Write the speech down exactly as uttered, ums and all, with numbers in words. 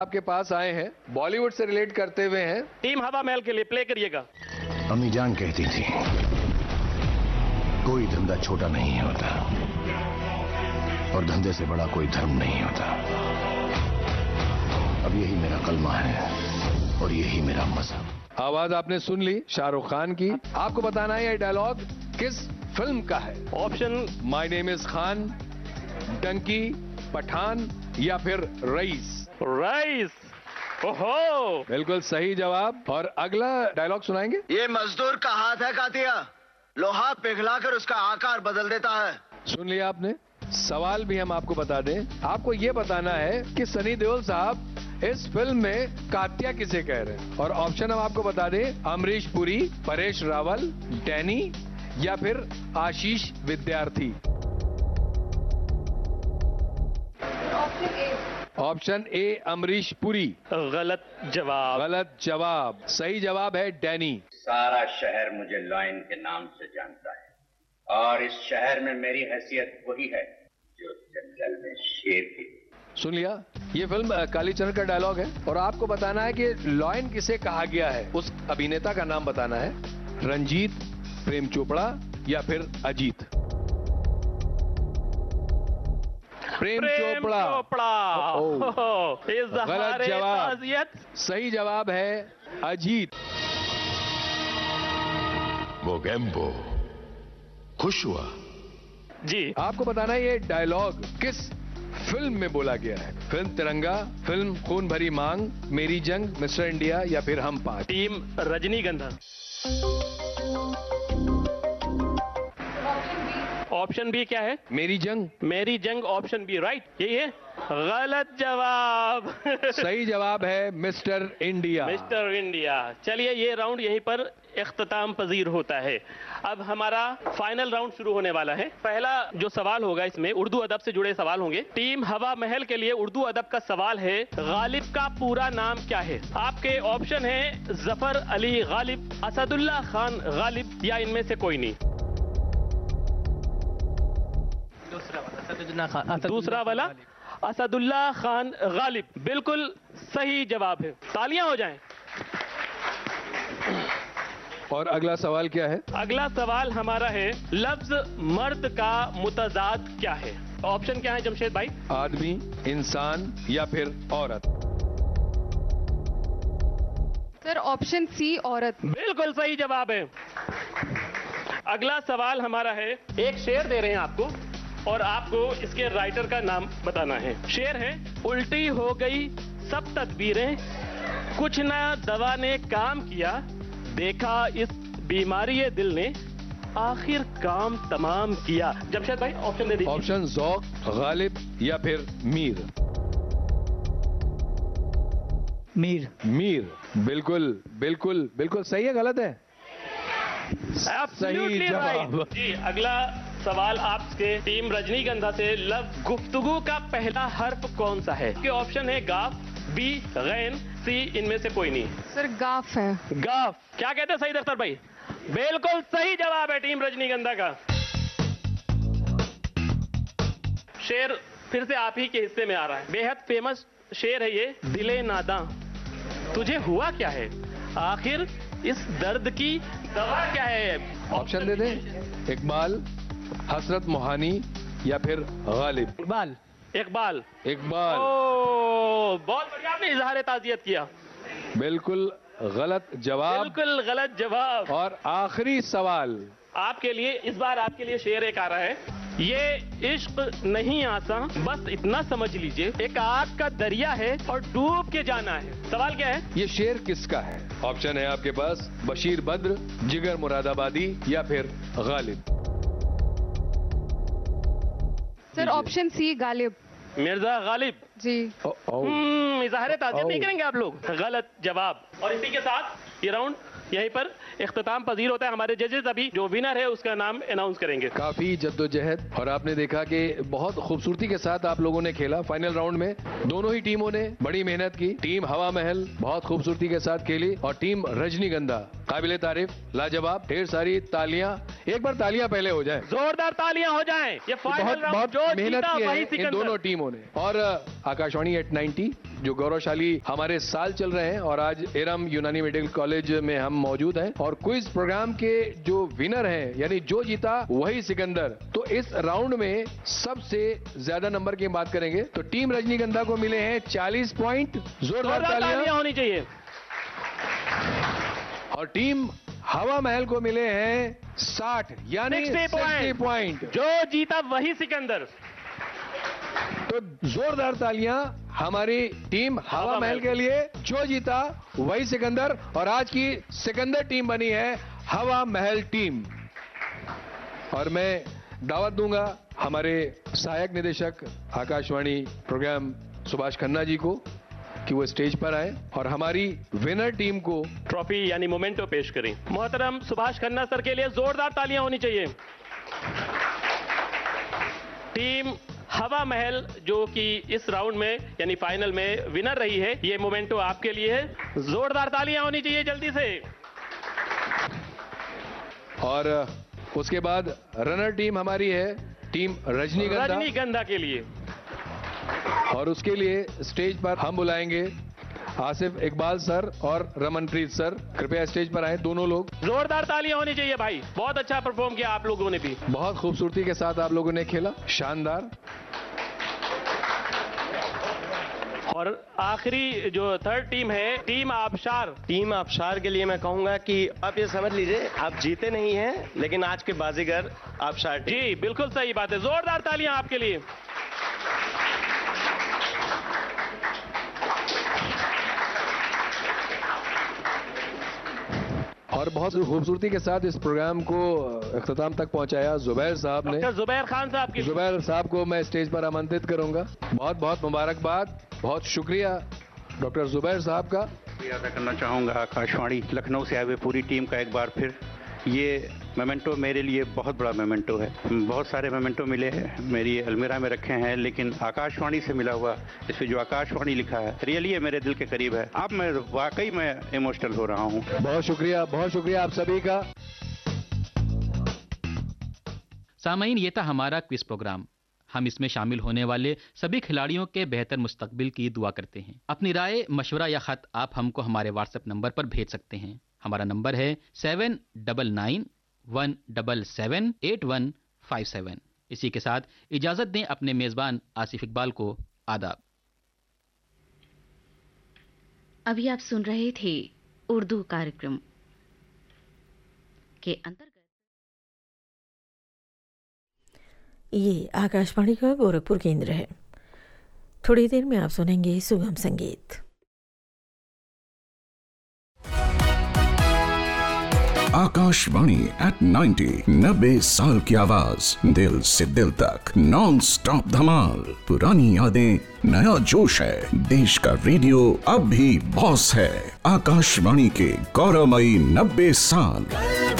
आपके पास आए हैं, बॉलीवुड से रिलेट करते हुए हैं। टीम हवा महल के लिए प्ले करिएगा। अम्मी जान कहती थी कोई धंधा छोटा नहीं होता और धंधे से बड़ा कोई धर्म नहीं होता। अब यही मेरा कलमा है और यही मेरा मजहब। आवाज आपने सुन ली शाहरुख खान की। आपको बताना है ये डायलॉग किस फिल्म का है। Option my name is Khan, Dunki, Pathan या फिर रईस। राइस। ओहो, बिल्कुल सही जवाब। और अगला डायलॉग सुनाएंगे। ये मजदूर का हाथ है कातिया, लोहा पिघलाकर उसका आकार बदल देता है। सुन लिया आपने। सवाल भी हम आपको बता दें, आपको ये बताना है कि सनी देओल साहब इस फिल्म में कात्या किसे कह रहे हैं। और ऑप्शन हम आपको बता दें, अमरीश पुरी, परेश रावल, डैनी या फिर आशीष विद्यार्थी। ऑप्शन ए अमरीश पुरी गलत जवाब। गलत जवाब। सही जवाब है डैनी। सारा शहर मुझे लॉयन के नाम से जानता है और इस शहर में मेरी हैसियत वही है जो जंगल में शेर की। सुन लिया। ये फिल्म कालीचरण का डायलॉग है और आपको बताना है कि लॉयन किसे कहा गया है। उस अभिनेता का नाम बताना है। रंजीत, प्रेम चोपड़ा या फिर अजीत। प्रेम, प्रेम चोपड़ा, चोपड़ा। गलत जवाब। सही जवाब है अजीत। वो गैम्बो खुश हुआ। जी, आपको बताना है ये डायलॉग किस फिल्म में बोला गया है। फिल्म तिरंगा, फिल्म खून भरी मांग, मेरी जंग, मिस्टर इंडिया या फिर हम पांच। टीम रजनीगंधा। ऑप्शन बी क्या है? मेरी जंग। मेरी जंग। ऑप्शन बी राइट, यही है। गलत जवाब। सही जवाब है मिस्टर इंडिया। Mister India. चलिए, ये राउंड यहीं पर इख्तिताम पजीर होता है। अब हमारा फाइनल राउंड शुरू होने वाला है। पहला जो सवाल होगा इसमें उर्दू अदब से जुड़े सवाल होंगे। टीम हवा महल के लिए उर्दू अदब का सवाल है, गालिब का पूरा नाम क्या है? आपके ऑप्शन है जफर अली गालिब, असदुल्ला खान गालिब या इनमें से कोई नहीं। दूसरा वाला असदुल्ला खान गालिब बिल्कुल सही जवाब है। तालियां हो जाएं। और अगला सवाल क्या है? अगला सवाल हमारा है, लफ्ज मर्द का मुतजाद क्या है? ऑप्शन क्या है जमशेद भाई? आदमी, इंसान या फिर औरत। सर ऑप्शन सी औरत। बिल्कुल सही जवाब है। अगला सवाल हमारा है, एक शेर दे रहे हैं आपको और आपको इसके राइटर का नाम बताना है। शेर है, उल्टी हो गई सब तदबीरें, कुछ ना दवा ने काम किया, देखा इस बीमारी ये दिल ने, आखिर काम तमाम किया। जमशेद भाई ऑप्शन दे दीजिए। ऑप्शन ज़ौक, गालिब या फिर मीर। मीर। मीर। बिल्कुल बिल्कुल बिल्कुल सही है, गलत है? सही जवाब। जी, अगला सवाल आपके टीम रजनीगंधा से, लफ्ज गुफ्तगू का पहला हर्फ कौन सा है? ऑप्शन है गाफ, बी गैन, सी इनमें से कोई नहीं। सर गाफ है। गाफ। क्या कहते हैं सईद अख्तर भाई? बिल्कुल सही जवाब है टीम रजनीगंधा का। शेर फिर से आप ही के हिस्से में आ रहा है। बेहद फेमस शेर है ये, दिले नादा तुझे हुआ क्या है, आखिर इस दर्द की दवा क्या है? ऑप्शन दे दें। इकबाल, हसरत मोहानी या फिर गालिब। इकबाल। इकबाल। इकबाल। ओ, बहुत बढ़िया, आपने इजहार ताजियत किया। बिल्कुल गलत जवाब। बिल्कुल गलत जवाब। और आखिरी सवाल आपके लिए, इस बार आपके लिए शेर एक आ रहा है, ये इश्क नहीं आसान, बस इतना समझ लीजिए, एक आग का दरिया है और डूब के जाना है। सवाल क्या है? ये शेर किसका है? ऑप्शन है आपके पास, बशीर बद्र, जिगर मुरादाबादी या फिर Ghalib. Sir option C Ghalib. Mirza Ghalib. जी। हम्म, इज़हार ताज़ियत नहीं करेंगे आप लोग? गलत जवाब। और इसी के साथ ये राउंड यहीं पर इख्तिताम पजीर होता है। हमारे जजेस अभी जो विनर है उसका नाम अनाउंस करेंगे। काफी जद्दोजहद और आपने देखा कि बहुत खूबसूरती के साथ आप लोगों ने खेला। फाइनल राउंड में दोनों ही टीमों ने बड़ी मेहनत की। टीम हवा महल बहुत खूबसूरती के साथ खेली और टीम रजनीगंधा काबिले तारीफ, लाजवाब, ढेर सारी तालियां। एक बार तालियां पहले हो जाए, जोरदार तालियां हो जाएं। ये फाइनल बहुत राउंड बहुत जो मेहनत जीता की वही है इन सिकंदर। दोनों टीमों ने। और आकाशवाणी एट नाइंटी जो गौरवशाली हमारे साल चल रहे हैं और आज एरम यूनानी मेडिकल कॉलेज में हम मौजूद हैं और क्विज प्रोग्राम के जो विनर हैं यानी जो जीता वही सिकंदर। तो इस राउंड में सबसे ज्यादा नंबर की बात करेंगे तो टीम रजनीगंधा को मिले हैं चालीस पॉइंट, जोरदार तालियां। होनी चाहिए। और टीम हवा महल को मिले हैं साठ यानी साठ पॉइंट। जो जीता वही सिकंदर। तो जोरदार तालियां हमारी टीम हवा महल के लिए, जो जीता वही सिकंदर। और आज की सिकंदर टीम बनी है हवा महल टीम। और मैं दावत दूंगा हमारे सहायक निदेशक आकाशवाणी प्रोग्राम सुभाष खन्ना जी को कि वो स्टेज पर आए और हमारी विनर टीम को ट्रॉफी यानी मोमेंटो पेश करें। मोहतरम सुभाष खन्ना सर के लिए जोरदार तालियां होनी चाहिए। टीम हवा महल जो कि इस राउंड में यानी फाइनल में विनर रही है, ये मोमेंटो आपके लिए है। जोरदार तालियां होनी चाहिए जल्दी से। और उसके बाद रनर टीम हमारी है टीम रजनीगंधा रजनीगंधा के लिए। और उसके लिए स्टेज पर हम बुलाएंगे आसिफ इकबाल सर और रमनप्रीत सर। कृपया स्टेज पर आए दोनों लोग। जोरदार तालियां होनी चाहिए भाई, बहुत अच्छा परफॉर्म किया आप लोगों ने भी। बहुत खूबसूरती के साथ आप लोगों ने खेला, शानदार। और आखिरी जो थर्ड टीम है टीम आबशार। टीम आबशार के लिए मैं कहूंगा कि आप ये समझ लीजिए आप जीते नहीं हैं लेकिन आज के बाजीगर आबशार टीम। जी बिल्कुल सही बात है, जोरदार तालियां आपके लिए। और बहुत खूबसूरती के साथ इस प्रोग्राम को इख्तिताम तक पहुंचाया जुबैर साहब ने। डॉक्टर जुबैर खान साहब की। जुबैर साहब को मैं स्टेज पर आमंत्रित करूंगा। बहुत बहुत मुबारकबाद, बहुत शुक्रिया डॉक्टर जुबैर साहब का। अदा करना चाहूँगा आकाशवाणी लखनऊ से आए हुए पूरी टीम का एक बार फिर। ये मोमेंटो मेरे लिए बहुत बड़ा मोमेंटो है। बहुत सारे मोमेंटो मिले हैं, मेरी अलमीरा में रखे हैं, लेकिन आकाशवाणी से मिला हुआ इस पे जो आकाशवाणी लिखा है रियली मेरे दिल के करीब है। अब मैं वाकई में इमोशनल हो रहा हूँ। बहुत शुक्रिया, बहुत शुक्रिया आप सभी का। सामाईन, ये था हमारा क्विज प्रोग्राम। हम इसमें शामिल होने वाले सभी खिलाड़ियों के बेहतर मुस्तकबिल की दुआ करते हैं। अपनी राय, मशवरा या खत आप हमको हमारे व्हाट्सएप नंबर पर भेज सकते हैं। हमारा नंबर है seven double nine one double seven eight one five seven. इसी के साथ इजाजत दें अपने मेजबान आसिफ इकबाल को। आदाब। अभी आप सुन रहे थे उर्दू कार्यक्रम के अंतर्गत। ये आकाशवाणी का गोरखपुर केंद्र है। थोड़ी देर में आप सुनेंगे सुगम संगीत। आकाशवाणी एट नाइंटी, नब्बे साल की आवाज, दिल से दिल तक, नॉन स्टॉप धमाल। पुरानी यादें, नया जोश है। देश का रेडियो अब भी बॉस है। आकाशवाणी के गौरवमयी नब्बे साल।